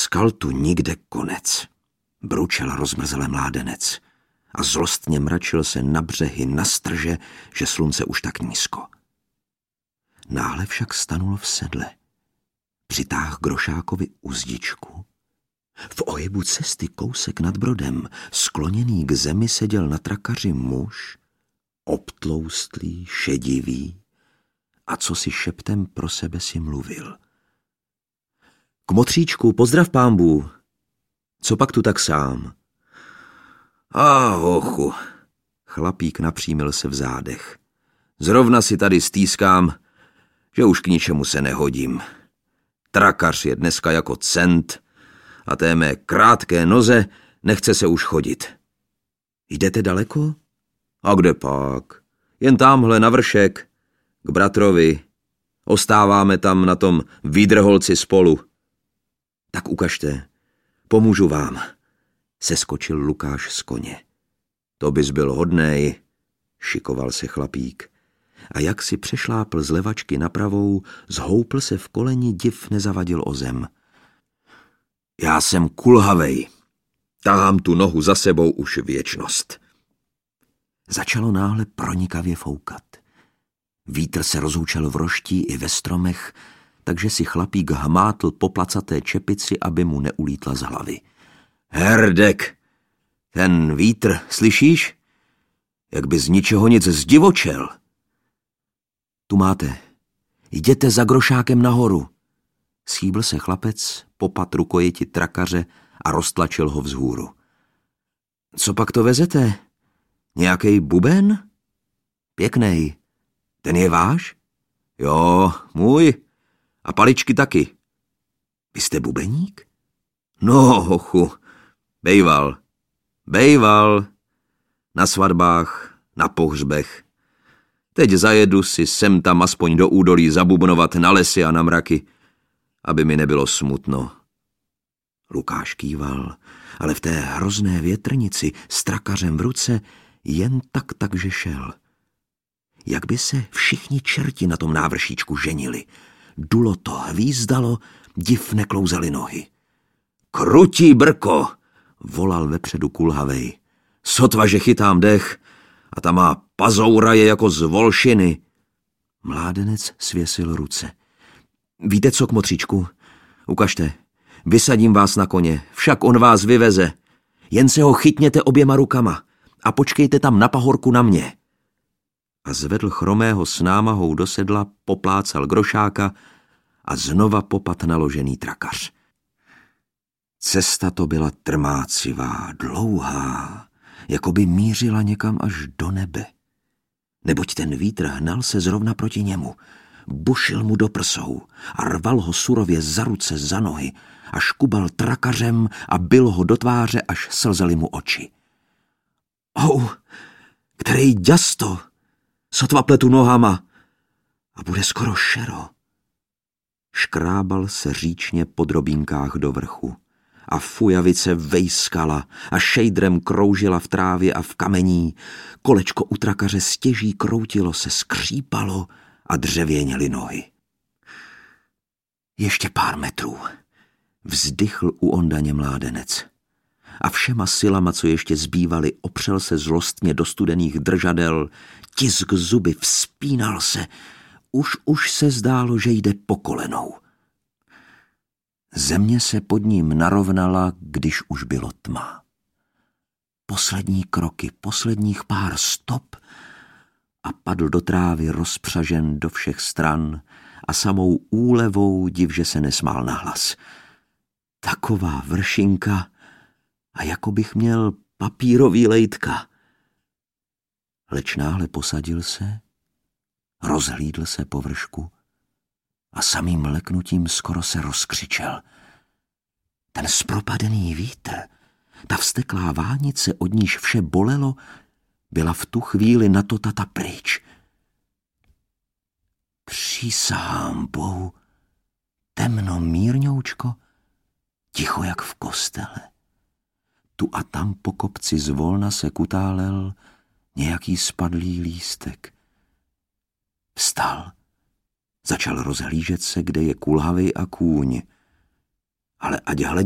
skal tu nikde konec, bručel rozmrzelé mládenec a zlostně mračil se na břehy, na strže, že slunce už tak nízko. Náhle však stanul v sedle. Přitáhl Grošákovi uzdičku. V ohybu cesty kousek nad brodem, skloněný k zemi, seděl na trakaři muž, obtloustlý, šedivý, a co si šeptem pro sebe si mluvil. Kmotříčku, pozdrav pánbů. Co pak tu tak sám? Hochu, chlapík napřímil se v zádech. Zrovna si tady stýskám, že už k ničemu se nehodím. Trakař je dneska jako cent a té mé krátké noze nechce se už chodit. Jdete daleko? A kde pak? Jen támhle na vršek, k bratrovi. Ostáváme tam na tom Výdrholci spolu. Tak ukažte, pomůžu vám. Seskočil Lukáš z koně. To bys byl hodnej, šikoval se chlapík. A jak si přešlápl z levačky na pravou, zhoupl se v koleni, div nezavadil o zem. Já jsem kulhavej. Tahám tu nohu za sebou už věčnost. Začalo náhle pronikavě foukat. Vítr se rozhoučel v roští i ve stromech, takže si chlapík hmátl po placaté čepici, aby mu neulítla z hlavy. Herdek, ten vítr, slyšíš? Jak by z ničeho nic zdivočel. Tu máte. Jděte za Grošákem nahoru. Schýbl se chlapec, popat rukojeti trakaře a roztlačil ho vzhůru. Co pak to vezete? Nějakej buben? Pěknej. Ten je váš? Jo, můj. A paličky taky. Vy jste bubeník? No, hochu. Bejval. Na svatbách, na pohřbech. Teď zajedu si sem tam aspoň do údolí zabubnovat na lesy a na mraky, aby mi nebylo smutno. Lukáš kýval, ale v té hrozné větrnici s trakařem v ruce jen takže šel. Jak by se všichni čerti na tom návršíčku ženili. Dulo to, hvízdalo, div neklouzaly nohy. Krutí brko, volal vepředu kulhavej. Sotva, že chytám dech a ta má pazoura je jako z volšiny. Mládenec svěsil ruce. Víte co, kmotříčku? Ukažte, vysadím vás na koně, však on vás vyveze. Jen se ho chytněte oběma rukama a počkejte tam na pahorku na mě. A zvedl chromého s námahou do sedla, poplácal Grošáka a znova popat naložený trakař. Cesta to byla trmácivá, dlouhá, jako by mířila někam až do nebe. Neboť ten vítr hnal se zrovna proti němu, bušil mu do prsou a rval ho surově za ruce, za nohy a škubal trakařem a bil ho do tváře, až slzely mu oči. Který ďasto, sotva pletu nohama a bude skoro šero. Škrábal se říčně po drobínkách do vrchu a fujavice vejskala a šejdrem kroužila v trávě a v kamení. Kolečko u trakaře stěží kroutilo se, skřípalo a dřevěněly nohy. Ještě pár metrů. Vzdychl u ondaně mládenec. A všema silama, co ještě zbývaly, opřel se zlostně do studených držadel, tisk zuby, vzpínal se. Už se zdálo, že jde po kolenou. Země se pod ním narovnala, když už bylo tma. Poslední kroky, posledních pár stop a padl do trávy rozpřažen do všech stran a samou úlevou div, že se nesmál nahlas. Taková vršinka a jako bych měl papírový lejtka. Leč náhle posadil se, rozhlídl se po vršku a samým leknutím skoro se rozkřičel. Ten zpropadený vítr, ta vzteklá vánice, od níž vše bolelo, byla v tu chvíli natotata pryč. Přísahám Bohu, temno mírňoučko, ticho jak v kostele. Tu a tam po kopci zvolna se kutálel nějaký spadlý lístek. Vstal, začal rozhlížet se, kde je kulhavej a kůň, ale ať hleděl